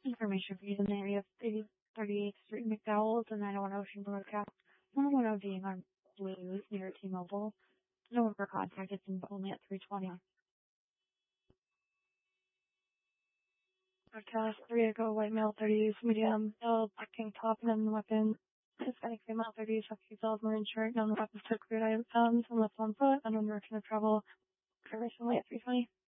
Information for you in the area of 38th Street McDowell's and 901 Ocean Broadcast. 110 being on Blues near T-Mobile. No one for contact. It's only at 320. Broadcast 3 Echo White Male 30s medium L black tank top and weapon. Hispanic female 30s 50,000 marine shirt. None weapons took cleared items on left on foot. Unknown direction of travel. Recently at 320.